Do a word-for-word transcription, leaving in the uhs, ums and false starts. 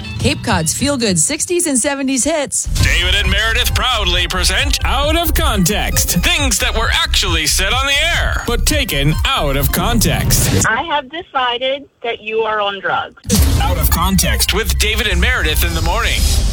Cape Cod's feel-good sixties and seventies hits. David and Meredith proudly present Out of Context. Things that were actually said on the air, but taken out of context. I have decided that you are on drugs. Out of Context with David and Meredith in the morning.